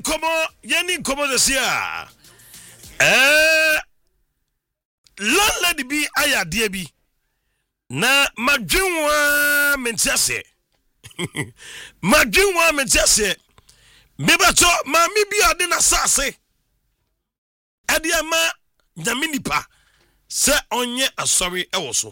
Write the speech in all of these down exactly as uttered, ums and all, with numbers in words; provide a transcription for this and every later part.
komo yeni komo de sia eh landlady bi ayade bi na madwinwa mentiase madwinwa mentiase mebato ma mi bi ade na sase ade ama nyaminipa se onye asori ewo so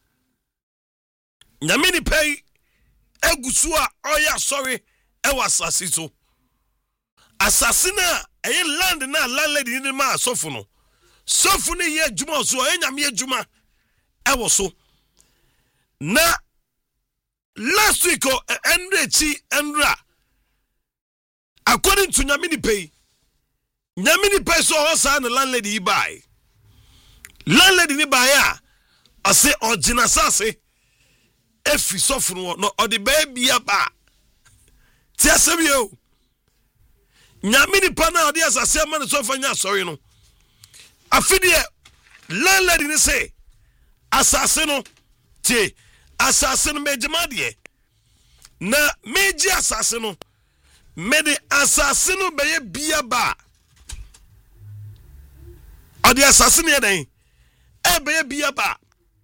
nyaminipa egusu a oya asori ewo asase so asase na eye land na landlady ni ma asofo no sofo ni ye adwuma so e nyame adwuma ewo so na last week o endre chi endra according to nyamini pay nyamini pay so hosa na landlady buy landlady ni buy a ase ogina sase efi sofo no no odi baby aba ti asemi o nyamini pa na odi asase ma ne sofo nya sorry no afidie landlady ni say asase no ti asase no mejima de na meji asase no mede asase no beye bia ba odi asase ne den e beye bia ba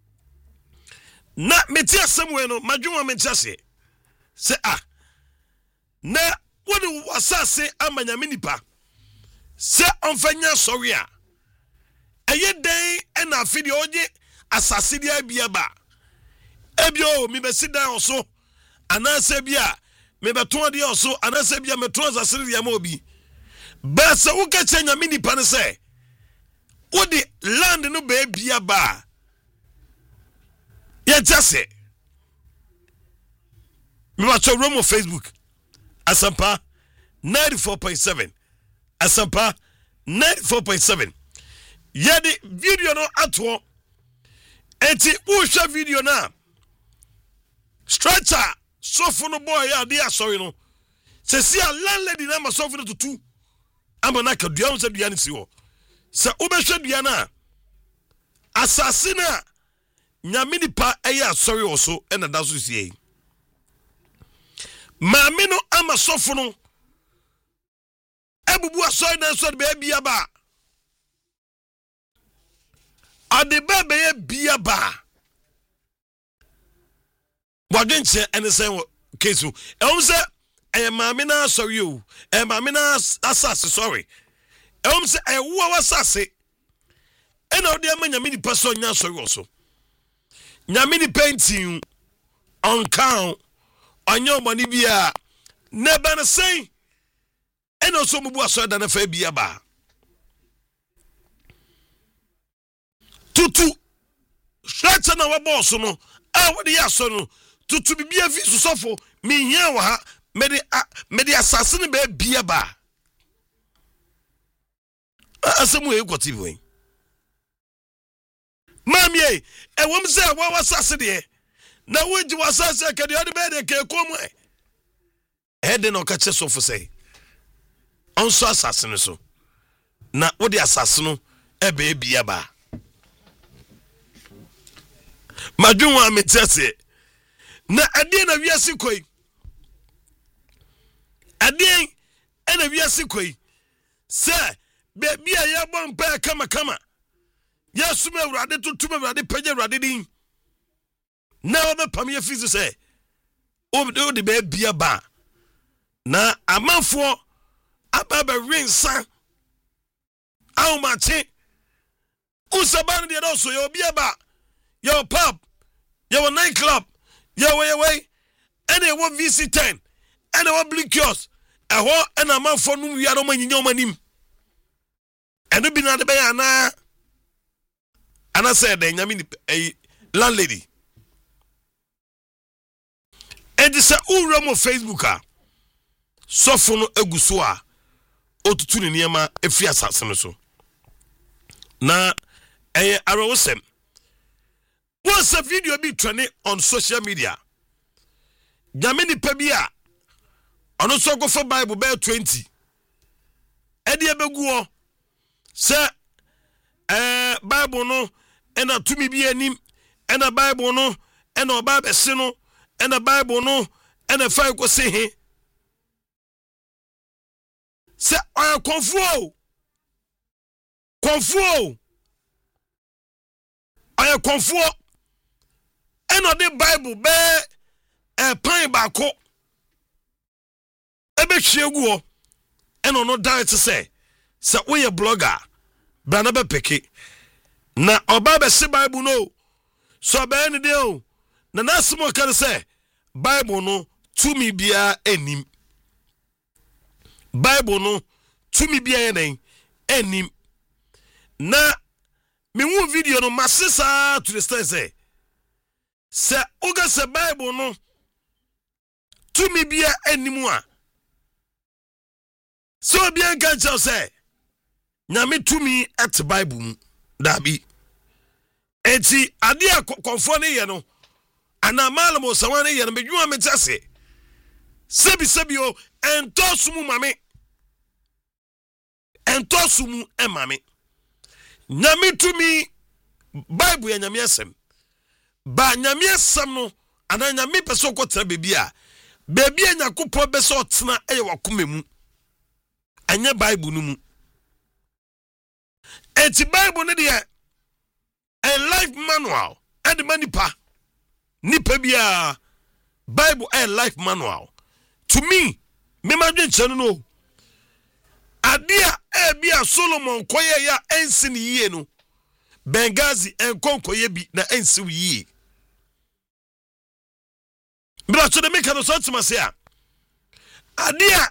na meti asemwe no madwuma mentase se ah na woni wasase amanyame nipa se onfanya sori a eye den e na afidi oje asase dia bia ba ebio mi besida oso anase bia me beton de oso anase bia meton asase dia ma obi ba se wo ka chenya mi nipa ne se wo di land no be bia ba ye jase me wa cho romo Facebook Asampa ninety-four point seven Asampa ninety-four point seven ye di video no ato enti wo hwa video na stretcher sofo no boy ya dey asori no se si a landlady na ma sofo no tutu amana ka dua unse dua ne si ho se obehwe dua na asase na nyamini pa eya asori oso e na da so sie maami no ama sofo no ebubu asori na so be bia ba ade bebe ye bia ba wadwenche ene say case e um say e maami na sorry o e maami na asase sorry e um say e wo wasase e na odi amanya mi nipa so nya sorry so nyame ni painting on count onyo mani bia neba na say e na so mubu aso da na fa bia ba tutu stretch na wa boss no a wo de yaso no tutu bibia fi sosofo me hia wa ha me de me de asase ne ba bia ba asemu e kwoti boy mami e e wom se wa wasase de na woji wasase ke de ode be de ke komo e e de no ka che sofo sei onso asase ne so na wo de asase no e ba bia ba madwunwa metese na adie na wiase koi adie ena wiase koi se be bia ya bon pa kama kama yesu me urade tutu me urade page urade din na obe pam ye fizi se o de be bia ba na amanfo aba be rensa aw mache usaban de do so yo bia ba yo pub yo night club yo way way ene wo V C ten ene wo blue kiosk eho ena manfo num wi ado manyinya o manim eno bi na de be ya na ana say de nyame ni eh, landlady edi sa ura mo Facebook a sofo no eguso a otutu ne niema efi asase no so na eh arowosem what's a video be trending on social media Jamini pebia ono so go for Bible be twenty edi ebeguo se eh Bible no ena tumi bi anim ena Bible no ena oba be se no ena Bible no ena fa ko se he se oya konfuo konfuo oya konfuo eno de Bible be e pan baako ebe hwiegu eno no dan te se se we blogger bra na be peke na oba be se Bible no so be ni de o na nasimo kan se Bible no tumi bia enim Bible no tumi bia enen enim na me wu video no masesa to the stand say se oga se Bible no tumi bia enim a so bia kan chao say nyame tumi at Bible mu dabi enti ade akonfo ne ye no ana malamo sawane ye no bedwuma metase sebi sebi o entosumu mame entosumu emame nyame tumi Bible ya nyame asem ba nyame asem no ana nyame peso kotra bebi a bebi anyakopɔ beso otena eye wakoma mu anya Bible no mu enti Bible ne de a life manual and manipa nipa bia Bible a life manual to me me madwen chanu no adia e bia Solomon koye ya ensi ni yie no Benghazi enkonkoye bi na ensi yie bra to de make no so tima se a adia